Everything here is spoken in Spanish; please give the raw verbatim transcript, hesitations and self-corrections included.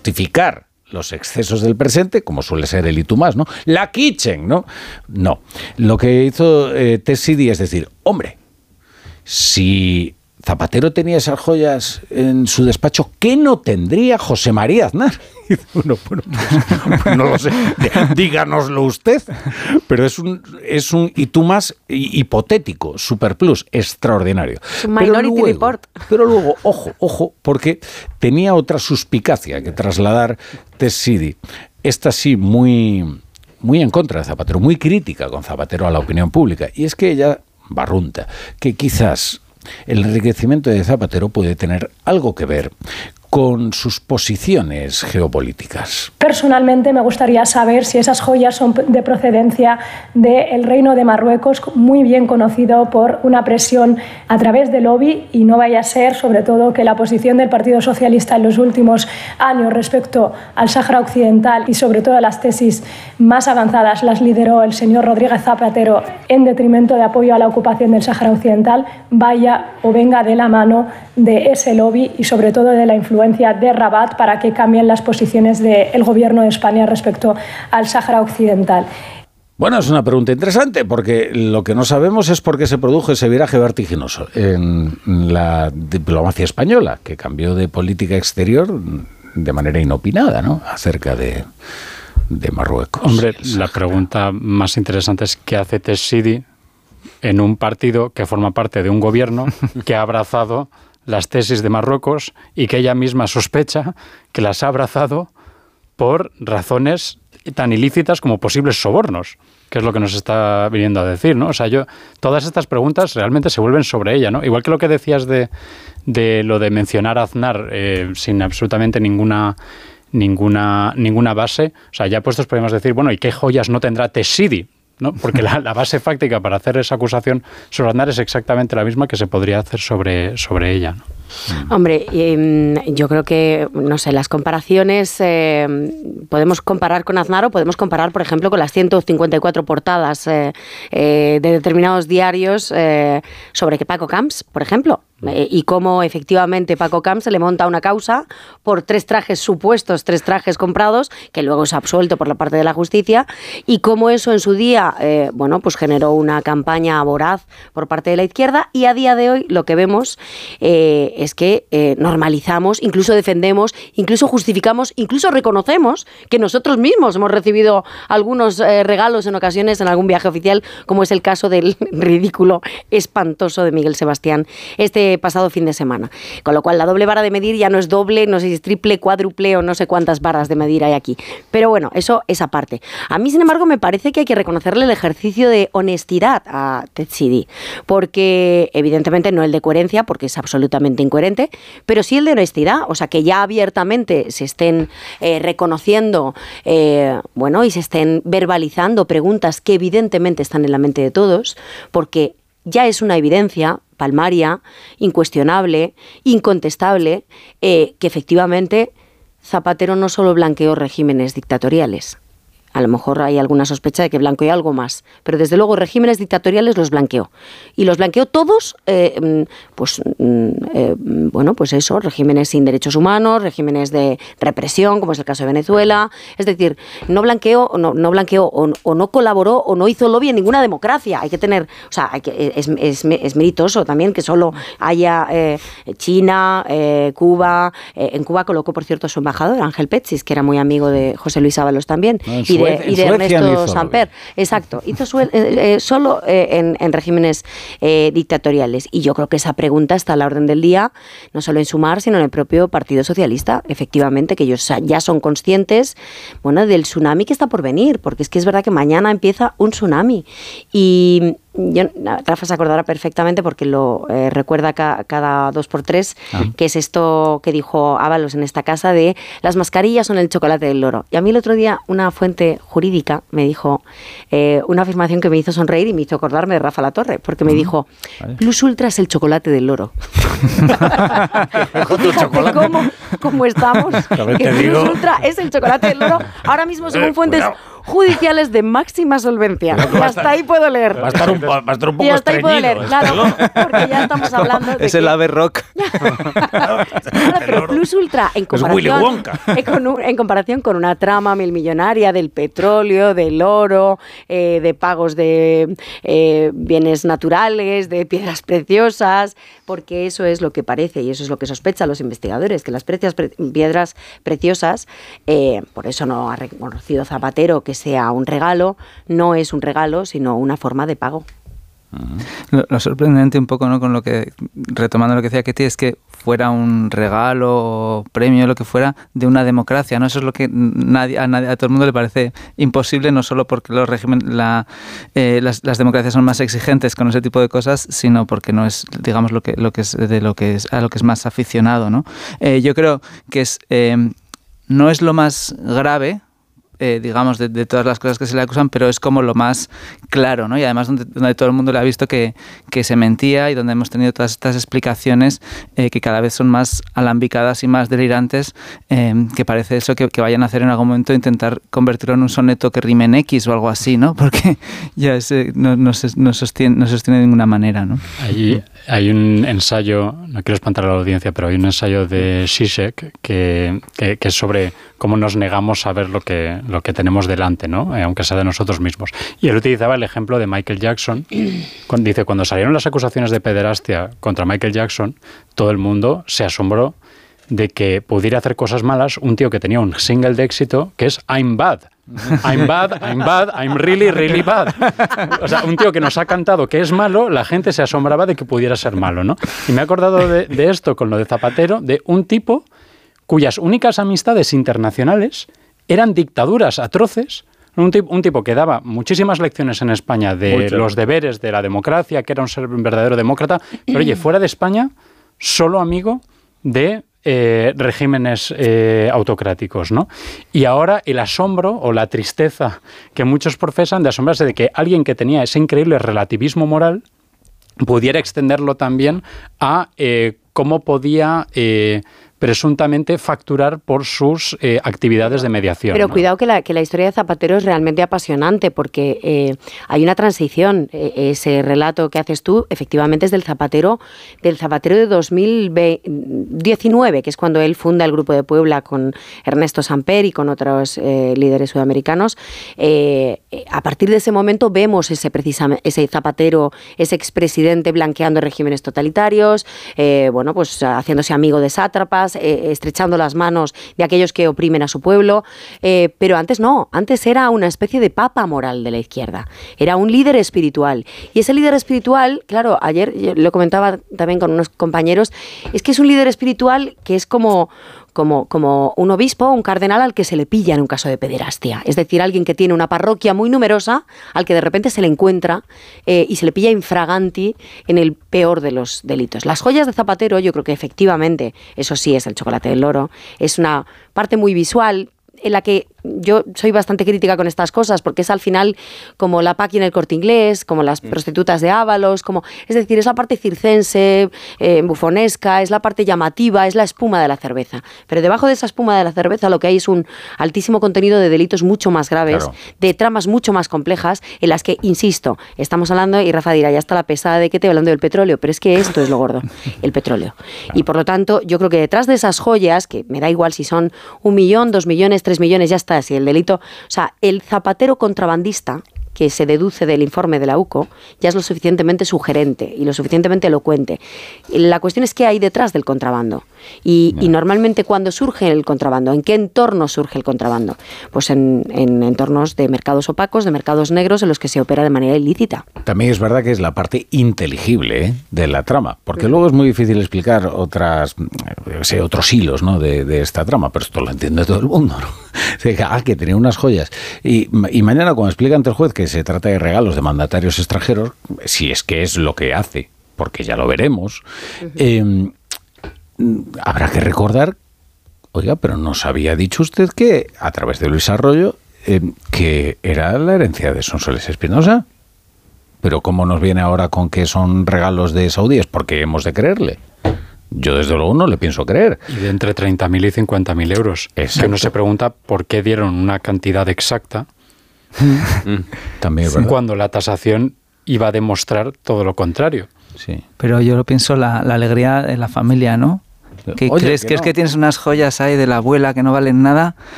justificar los excesos del presente, como suele ser el y tú más, ¿no? La kitchen, ¿no? No. Lo que hizo eh, Ted Sidi es decir, hombre, si Zapatero tenía esas joyas en su despacho, ¿qué no tendría José María Aznar? Y dice, bueno, bueno, pues, pues no lo sé, díganoslo usted. Pero es un, es un y tú más hipotético, superplus, extraordinario. Un Minority pero luego, Report. Pero luego, ojo, ojo, porque tenía otra suspicacia que trasladar Ted Sidi. Esta sí, muy, muy en contra de Zapatero, muy crítica con Zapatero a la opinión pública. Y es que ella barrunta que quizás el enriquecimiento de Zapatero puede tener algo que ver con sus posiciones geopolíticas. Personalmente me gustaría saber si esas joyas son de procedencia del Reino de Marruecos, muy bien conocido por una presión a través del lobby, y no vaya a ser, sobre todo, que la posición del Partido Socialista en los últimos años respecto al Sáhara Occidental y sobre todo las tesis más avanzadas las lideró el señor Rodríguez Zapatero en detrimento de apoyo a la ocupación del Sáhara Occidental, vaya o venga de la mano de ese lobby y sobre todo de la influencia de Rabat para que cambien las posiciones del gobierno de España respecto al Sáhara Occidental. Bueno, es una pregunta interesante, porque lo que no sabemos es por qué se produjo ese viraje vertiginoso en la diplomacia española, que cambió de política exterior de manera inopinada, ¿no?, acerca de, de Marruecos. Hombre, la pregunta más interesante es ¿qué hace Ted Sidi en un partido que forma parte de un gobierno que ha abrazado las tesis de Marruecos y que ella misma sospecha que las ha abrazado por razones tan ilícitas como posibles sobornos, que es lo que nos está viniendo a decir, ¿no? O sea, yo, todas estas preguntas realmente se vuelven sobre ella, ¿no? Igual que lo que decías de, de lo de mencionar a Aznar eh, sin absolutamente ninguna, ninguna, ninguna base, o sea, ya puestos podemos decir, bueno, ¿y qué joyas no tendrá Ted Sidi? ¿No? Porque la, la base fáctica para hacer esa acusación sobre Aznar es exactamente la misma que se podría hacer sobre, sobre ella, ¿no? Hombre, eh, yo creo que, no sé, las comparaciones eh, podemos comparar con Aznar o podemos comparar, por ejemplo, con las ciento cincuenta y cuatro portadas eh, eh, de determinados diarios eh, sobre que Paco Camps, por ejemplo, eh, y cómo efectivamente Paco Camps se le monta una causa por tres trajes supuestos, tres trajes comprados, que luego es absuelto por la parte de la justicia, y cómo eso en su día, eh, bueno, pues generó una campaña voraz por parte de la izquierda, y a día de hoy lo que vemos eh, es que eh, normalizamos, incluso defendemos, incluso justificamos, incluso reconocemos que nosotros mismos hemos recibido algunos eh, regalos en ocasiones en algún viaje oficial, como es el caso del ridículo espantoso de Miguel Sebastián este pasado fin de semana. Con lo cual la doble vara de medir ya no es doble, no sé si es triple, cuádruple o no sé cuántas varas de medir hay aquí. Pero bueno, eso es aparte. A mí, sin embargo, me parece que hay que reconocerle el ejercicio de honestidad a Ted Sidi, porque evidentemente no el de coherencia, porque es absolutamente incoherente, pero sí el de honestidad, o sea, que ya abiertamente se estén eh, reconociendo, eh, bueno, y se estén verbalizando preguntas que evidentemente están en la mente de todos, porque ya es una evidencia palmaria, incuestionable, incontestable, eh, que efectivamente Zapatero no solo blanqueó regímenes dictatoriales. A lo mejor hay alguna sospecha de que blanqueó algo más, pero desde luego regímenes dictatoriales los blanqueó. Y los blanqueó todos, eh, pues, eh, bueno, pues eso, regímenes sin derechos humanos, regímenes de represión, como es el caso de Venezuela. Es decir, no blanqueó, no, no blanqueó o, o no colaboró o no hizo lobby en ninguna democracia. Hay que tener, o sea, hay que, es, es, es meritoso también que solo haya eh, China, eh, Cuba. Eh, en Cuba colocó, por cierto, a su embajador, Ángel Petsis, que era muy amigo de José Luis Ábalos también. No, y de, y de Ernesto Samper. Exacto. Hizo su, eh, eh, solo eh, en, en regímenes eh, dictatoriales. Y yo creo que esa pregunta está a la orden del día, no solo en Sumar, sino en el propio Partido Socialista. Efectivamente, que ellos ya son conscientes, bueno, del tsunami que está por venir, porque es que es verdad que mañana empieza un tsunami. Y yo, Rafa se acordará perfectamente porque lo eh, recuerda ca, cada dos por tres, ah. que es esto que dijo Ábalos en esta casa de las mascarillas son el chocolate del loro. Y a mí el otro día una fuente jurídica me dijo eh, una afirmación que me hizo sonreír y me hizo acordarme de Rafa Latorre, porque me uh-huh. dijo, vale. Plus Ultra es el chocolate del loro. ¿Cómo, ¿Cómo estamos? Que Plus Ultra es el chocolate del loro. Ahora mismo, según fuentes judiciales de máxima solvencia. Y hasta estar, ahí puedo leer. Va a estar un, va a estar un poco y hasta ahí puedo leer, estreñido, claro, porque ya estamos hablando de Es que... el ave rock. Claro, pero Plus Ultra, en comparación, en, con, en comparación con una trama milmillonaria del petróleo, del oro, eh, de pagos de eh, bienes naturales, de piedras preciosas, porque eso es lo que parece y eso es lo que sospechan los investigadores, que las precias, pre, piedras preciosas, eh, por eso no ha reconocido Zapatero que sea un regalo, no es un regalo, sino una forma de pago. Lo, lo sorprendente un poco, ¿no?, con lo que, retomando lo que decía Ketty, es que fuera un regalo o premio, lo que fuera, de una democracia, ¿no? Eso es lo que nadie, a, nadie, a todo el mundo le parece imposible, no solo porque los régimen, la, eh, las, las democracias son más exigentes con ese tipo de cosas, sino porque no es, digamos, lo que, lo que es de lo que es a lo que es más aficionado, ¿no? Eh, yo creo que es eh, no es lo más grave, Eh, digamos, de, de todas las cosas que se le acusan, pero es como lo más claro, ¿no? Y además donde, donde todo el mundo le ha visto que, que se mentía y donde hemos tenido todas estas explicaciones eh, que cada vez son más alambicadas y más delirantes, eh, que parece eso que, que vayan a hacer en algún momento, intentar convertirlo en un soneto que rime en X o algo así, ¿no? Porque ya ese no, no, se, no, sostiene, no sostiene de ninguna manera, ¿no? Hay, hay un ensayo, no quiero espantar a la audiencia, pero hay un ensayo de Zizek que, que, que es sobre cómo nos negamos a ver lo que, lo que tenemos delante, ¿no? Eh, aunque sea de nosotros mismos. Y él utilizaba el ejemplo de Michael Jackson. Cuando, dice, cuando salieron las acusaciones de pederastia contra Michael Jackson, todo el mundo se asombró de que pudiera hacer cosas malas un tío que tenía un single de éxito que es I'm Bad. I'm bad, I'm bad, I'm really, really bad. O sea, un tío que nos ha cantado que es malo, la gente se asombraba de que pudiera ser malo, ¿no? Y me he acordado de, de esto con lo de Zapatero, de un tipo cuyas únicas amistades internacionales eran dictaduras atroces. Un tipo, un tipo que daba muchísimas lecciones en España de Mucho. los deberes de la democracia, que era un, ser, un verdadero demócrata, pero oye, fuera de España, solo amigo de eh, regímenes eh, autocráticos, ¿no? Y ahora el asombro o la tristeza que muchos profesan de asombrarse de que alguien que tenía ese increíble relativismo moral pudiera extenderlo también a eh, cómo podía eh, presuntamente facturar por sus eh, actividades de mediación. Pero ¿no? cuidado que la, que la historia de Zapatero es realmente apasionante porque eh, hay una transición. Eh, ese relato que haces tú efectivamente es del Zapatero, del Zapatero de dos mil diecinueve, que es cuando él funda el Grupo de Puebla con Ernesto Samper y con otros eh, líderes sudamericanos. Eh, a partir de ese momento vemos ese, precisamente, ese Zapatero, ese expresidente blanqueando regímenes totalitarios, eh, bueno, pues haciéndose amigo de sátrapas, Eh, estrechando las manos de aquellos que oprimen a su pueblo, eh, pero antes no, antes era una especie de papa moral de la izquierda, era un líder espiritual, y ese líder espiritual, claro, ayer lo comentaba también con unos compañeros, es que es un líder espiritual que es como Como, como un obispo o un cardenal al que se le pilla en un caso de pederastia. Es decir, alguien que tiene una parroquia muy numerosa, al que de repente se le encuentra eh, y se le pilla infraganti en el peor de los delitos. Las joyas de Zapatero, yo creo que efectivamente, eso sí es el chocolate del loro, es una parte muy visual en la que yo soy bastante crítica con estas cosas, porque es al final como la Paqui en el Corte Inglés, como las prostitutas de Ábalos, como, es decir, es la parte circense, eh, bufonesca, es la parte llamativa, es la espuma de la cerveza. Pero debajo de esa espuma de la cerveza lo que hay es un altísimo contenido de delitos mucho más graves, claro, de tramas mucho más complejas, en las que, insisto, estamos hablando, y Rafa dirá, ya está la pesada de que te hablando del petróleo, pero es que esto es lo gordo, el petróleo. Y por lo tanto, yo creo que detrás de esas joyas, que me da igual si son un millón, dos millones, tres millones, ya está, si el delito, o sea, el Zapatero contrabandista que se deduce del informe de la U C O ya es lo suficientemente sugerente y lo suficientemente elocuente. La cuestión es qué hay detrás del contrabando. Y, y normalmente cuando surge el contrabando, ¿en qué entorno surge el contrabando? Pues en, en entornos de mercados opacos, de mercados negros en los que se opera de manera ilícita. También es verdad que es la parte inteligible, ¿eh?, de la trama, porque sí. Luego es muy difícil explicar otras, eh, sé, otros hilos, ¿no?, de, de esta trama, pero esto lo entiende todo el mundo, ¿no? Ah, que tenía unas joyas. Y, y mañana, cuando explica ante el juez que se trata de regalos de mandatarios extranjeros, si es que es lo que hace, porque ya lo veremos, uh-huh. eh, habrá que recordar, oiga, pero nos había dicho usted que, a través de Luis Arroyo, eh, que era la herencia de Sonsoles Espinosa. Pero ¿cómo nos viene ahora con que son regalos de saudíes? Porque hemos de creerle. Yo desde luego no le pienso creer. Y de entre treinta mil y cincuenta mil euros. Exacto. Que uno se pregunta por qué dieron una cantidad exacta También es sí. verdad. Cuando la tasación iba a demostrar todo lo contrario. Sí. Pero yo lo pienso la, la alegría de la familia, ¿no? Que Oye, crees que que no. es que tienes unas joyas ahí de la abuela que no valen nada